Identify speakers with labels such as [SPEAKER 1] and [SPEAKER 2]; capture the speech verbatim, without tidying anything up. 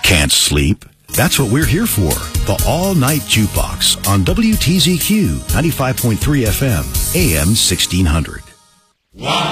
[SPEAKER 1] Can't sleep? That's what we're here for. The All-Night Jukebox on W T Z Q ninety-five point three F M, A M sixteen hundred.